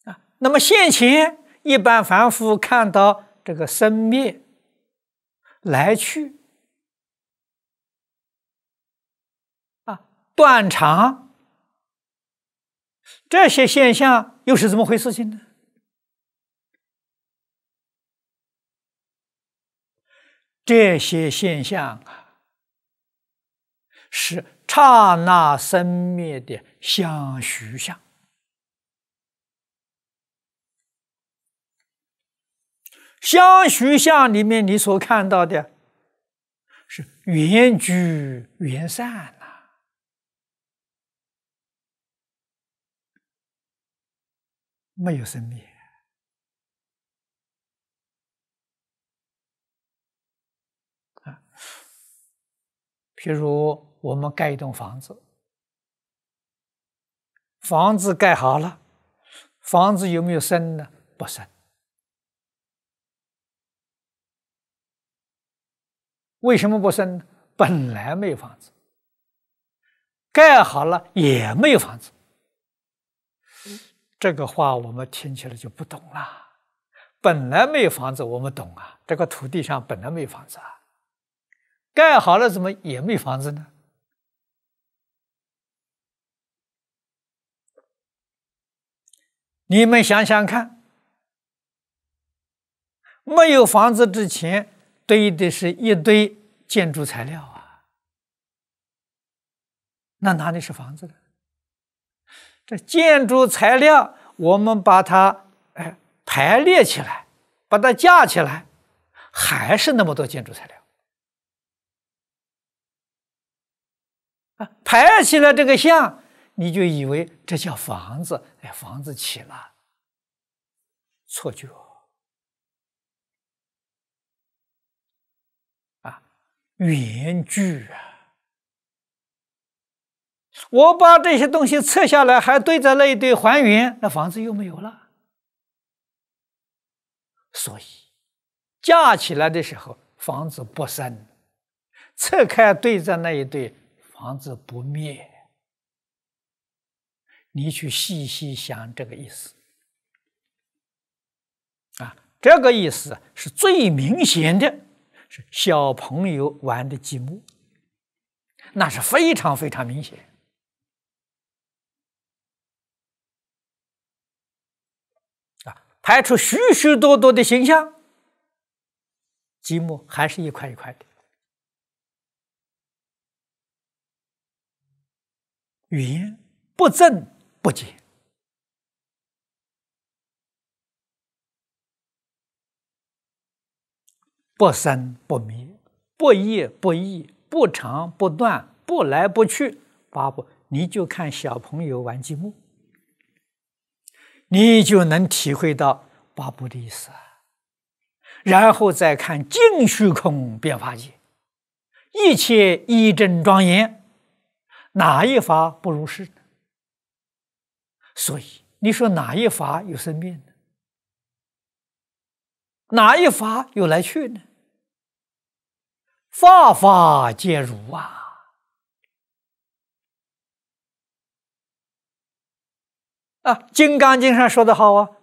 那么现前一般凡夫看到这个生灭、来去断常这些现象，又是怎么回事情呢？这些现象是刹那生灭的相续相。相续相里面，你所看到的是缘聚缘散没有生灭譬如我们盖一栋房子，房子盖好了，房子有没有生呢？不生。为什么不生呢？本来没有房子，盖好了也没有房子。这个话我们听起来就不懂了。本来没有房子我们懂啊，这个土地上本来没有房子啊，盖好了怎么也没有房子呢？你们想想看，没有房子之前堆的是一堆建筑材料啊，那哪里是房子呢？这建筑材料我们把它排列起来，把它架起来，还是那么多建筑材料排起来这个像，你就以为这叫房子，房子起了，错觉缘聚我把这些东西撤下来，还堆在那一堆还原，那房子又没有了。所以架起来的时候，房子不生；撤开堆在那一堆，房子不灭。你去细细想这个意思这个意思是最明显的，是小朋友玩的积木，那是非常非常明显排出许许多多的形象，积木还是一块一块的。缘不增不减，不生不灭，不异不异，不长不断，不来不去。八不，你就看小朋友玩积木，你就能体会到八部的意思然后再看净虚空变法界，一切一真庄严，哪一法不如是呢？所以你说哪一法有生灭呢？哪一法有来去呢？法法皆如金刚经上说得好